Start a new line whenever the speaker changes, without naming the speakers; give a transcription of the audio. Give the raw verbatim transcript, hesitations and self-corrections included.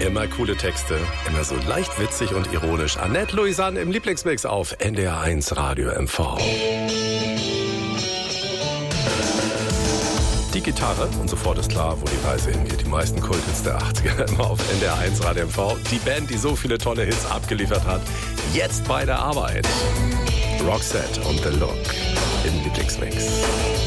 Immer coole Texte, immer so leicht witzig und ironisch. Annette Louisanne im Lieblingsmix auf N D R eins Radio M V. Die Gitarre, und sofort ist klar, wo die Reise hingeht. Die meisten Kulthits der achtziger immer auf N D R eins Radio M V. Die Band, die so viele tolle Hits abgeliefert hat, jetzt bei der Arbeit. Roxette und The Look im Lieblingsmix.